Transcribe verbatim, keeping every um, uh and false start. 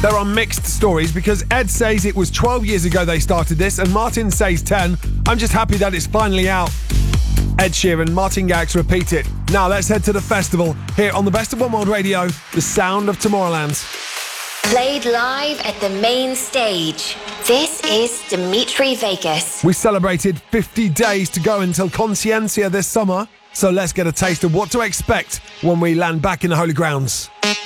There are mixed stories because Ed says it was twelve years ago they started this and Martin says ten. I'm just happy that it's finally out. Ed Sheeran, Martin Garrix repeat it. Now let's head to the festival here on the Best of One World Radio, the sound of Tomorrowland. Played live at the main stage. This is Dimitri Vegas. We celebrated fifty days to go until Conciencia this summer, so let's get a taste of what to expect when we land back in the Holy Grounds.